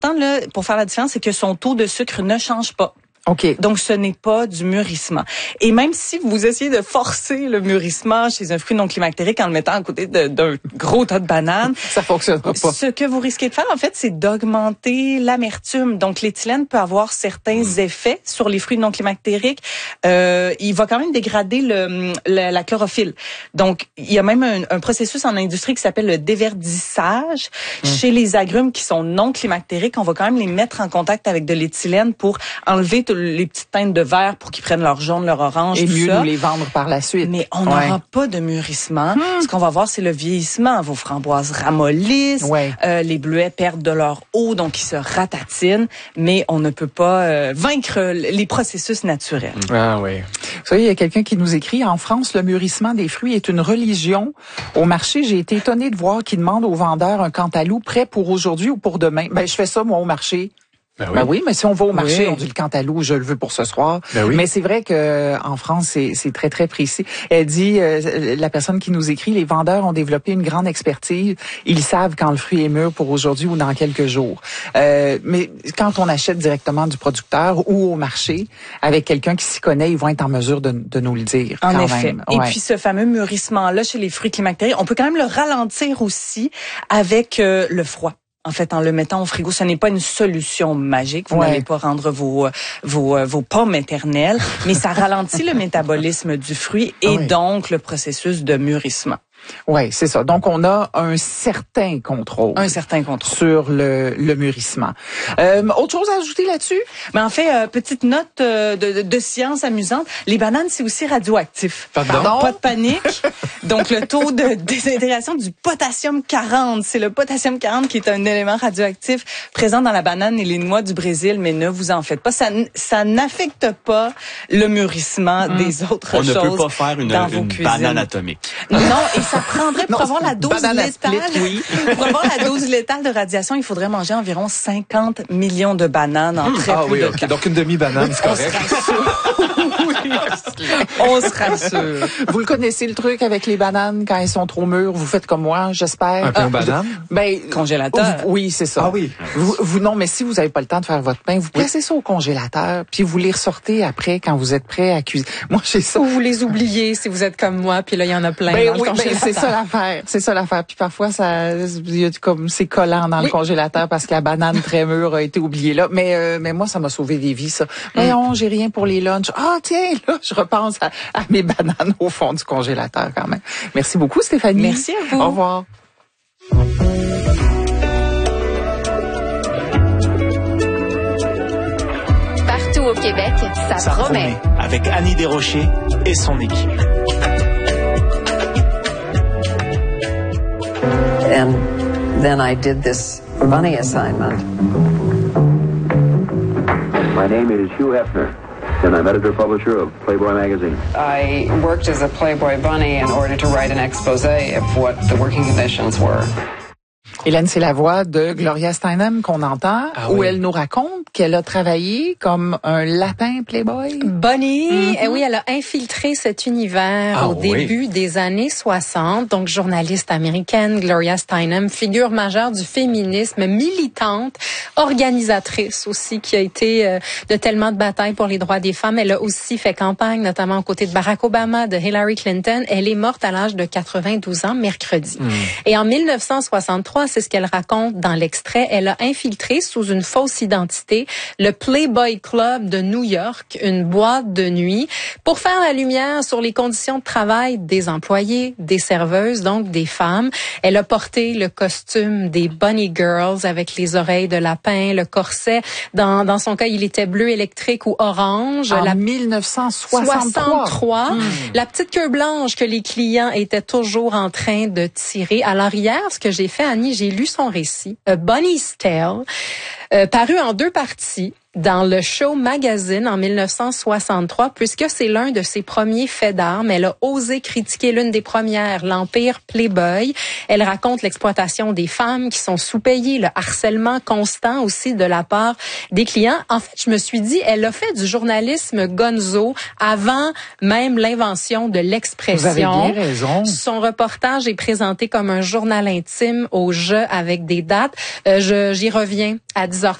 important là, pour faire la différence, c'est que son taux de sucre ne change pas. OK. Donc, ce n'est pas du mûrissement. Et même si vous essayez de forcer le mûrissement chez un fruit non climactérique en le mettant à côté d'un gros tas de bananes, ça fonctionnera pas. Ce que vous risquez de faire, en fait, c'est d'augmenter l'amertume. Donc, l'éthylène peut avoir certains effets sur les fruits non climactériques. Il va quand même dégrader la chlorophylle. Donc, il y a même un processus en industrie qui s'appelle le déverdissage. Chez les agrumes qui sont non climactériques, on va quand même les mettre en contact avec de l'éthylène pour enlever les petites teintes de vert pour qu'ils prennent leur jaune, leur orange, et tout mieux ça. nous les vendre par la suite. Mais on n'aura pas de mûrissement. Ce qu'on va voir, c'est le vieillissement. Vos framboises ramollissent, les bleuets perdent de leur eau, donc ils se ratatinent, mais on ne peut pas vaincre les processus naturels. Ah oui. Vous savez, il y a quelqu'un qui nous écrit, en France, le mûrissement des fruits est une religion. Au marché, j'ai été étonnée de voir qu'ils demandent aux vendeurs un cantaloupe prêt pour aujourd'hui ou pour demain. Ben, je fais ça, moi, au marché. Ben oui, mais si on va au marché, on dit le cantaloupe, je le veux pour ce soir. Ben oui. Mais c'est vrai que en France, c'est très, très précis. Elle dit, la personne qui nous écrit, les vendeurs ont développé une grande expertise. Ils savent quand le fruit est mûr pour aujourd'hui ou dans quelques jours. Mais quand on achète directement du producteur ou au marché, avec quelqu'un qui s'y connaît, ils vont être en mesure de nous le dire. En quand effet. même. Et puis ce fameux mûrissement-là chez les fruits climactériques, on peut quand même le ralentir aussi avec le froid. En fait, en le mettant au frigo, ce n'est pas une solution magique. Vous n'allez pas rendre vos pommes éternelles, mais ça ralentit le métabolisme du fruit et donc le processus de mûrissement. Oui, c'est ça. Donc, on a un certain contrôle. Un certain contrôle. Sur le mûrissement. Autre chose à ajouter là-dessus? Mais en fait, petite note de science amusante. Les bananes, c'est aussi radioactif. Pardon? Pas de panique. Donc, le taux de désintégration du potassium 40. C'est le potassium 40 qui est un élément radioactif présent dans la banane et les noix du Brésil, mais ne vous en faites pas. Ça n'affecte pas le mûrissement des autres choses. On ne peut pas faire une banane atomique. Non, et ça prendrait pour avoir la dose létale. Pour avoir la dose létale de radiation, il faudrait manger environ 50 millions de bananes en très peu de temps. Donc une demi-banane, c'est correct. On se rassure. Vous le connaissez le truc avec les bananes quand elles sont trop mûres, vous faites comme moi, j'espère. Un pain aux bananes? Ben congélateur. Oui, c'est ça. Ah oui. Vous non, mais si vous avez pas le temps de faire votre pain, vous placez ça au congélateur, puis vous les ressortez après quand vous êtes prêt à cuisiner. Moi, j'ai ça. Ou vous les oubliez si vous êtes comme moi, puis là il y en a plein dans le congélateur. C'est ça l'affaire. C'est ça l'affaire. Puis parfois il y a comme c'est collant dans le congélateur parce que la banane très mûre a été oubliée là. Mais moi ça m'a sauvé des vies ça. Voyons, j'ai rien pour les lunchs. Ah tiens, là je repense à mes bananes au fond du congélateur quand même. Merci beaucoup Stéphanie. Merci à vous. Au revoir. Partout au Québec, ça promet. Avec Annie Desrochers et son équipe. And then I did this bunny assignment. My name is Hugh Hefner, and I'm editor-publisher of Playboy magazine. I worked as a Playboy bunny in order to write an expose of what the working conditions were. Hélène, c'est la voix de Gloria Steinem qu'on entend, où elle nous raconte qu'elle a travaillé comme un lapin Playboy. Bunny, oui, elle a infiltré cet univers au début des années 60. Donc, journaliste américaine, Gloria Steinem, figure majeure du féminisme, militante, organisatrice aussi, qui a été de tellement de batailles pour les droits des femmes. Elle a aussi fait campagne, notamment aux côtés de Barack Obama, de Hillary Clinton. Elle est morte à l'âge de 92 ans, mercredi. Et en 1963, c'est ce qu'elle raconte dans l'extrait, elle a infiltré sous une fausse identité le Playboy Club de New York, une boîte de nuit, pour faire la lumière sur les conditions de travail des employés, des serveuses, donc des femmes. Elle a porté le costume des Bunny Girls avec les oreilles de lapin, le corset. Dans son cas, il était bleu électrique ou orange. En 1963. La petite queue blanche que les clients étaient toujours en train de tirer. Alors hier, ce que j'ai fait, Annie, j'ai lu son récit, A Bunny's Tale, paru en 2 parties. dans le Show Magazine en 1963, puisque c'est l'un de ses premiers faits d'armes. Elle a osé critiquer l'une des premières, l'Empire Playboy. Elle raconte l'exploitation des femmes qui sont sous-payées, le harcèlement constant aussi de la part des clients. En fait, je me suis dit, elle a fait du journalisme gonzo avant même l'invention de l'expression. Vous avez bien raison. Son reportage est présenté comme un journal intime au jeu avec des dates. J'y reviens à 10h30.